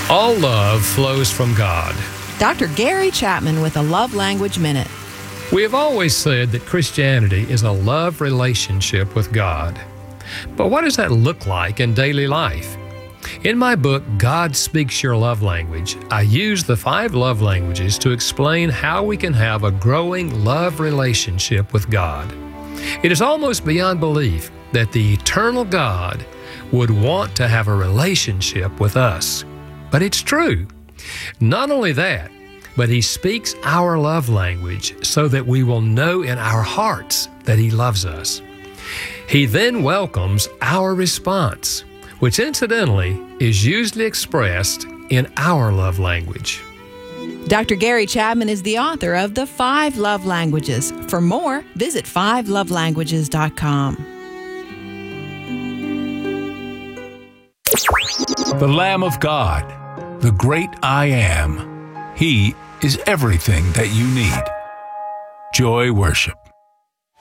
All love flows from God. Dr. Gary Chapman with a Love Language Minute. We have always said that Christianity is a love relationship with God. But what does that look like in daily life? In my book, God Speaks Your Love Language, I use the 5 love languages to explain how we can have a growing love relationship with God. It is almost beyond belief that the eternal God would want to have a relationship with us. But it's true. Not only that, but He speaks our love language so that we will know in our hearts that He loves us. He then welcomes our response, which incidentally is usually expressed in our love language. Dr. Gary Chapman is the author of The 5 Love Languages. For more, visit 5lovelanguages.com. The Lamb of God, the great I Am. He is everything that you need. Joy Worship.